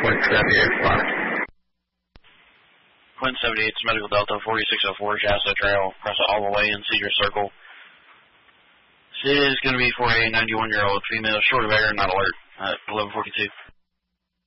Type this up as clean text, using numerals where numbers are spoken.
Quint 78 Quint 78 is Medical Delta 4604, Shasta Trail, press it all the way in Cedar Circle. This is going to be for a 91-year-old female, short of air, not alert, at 11:42.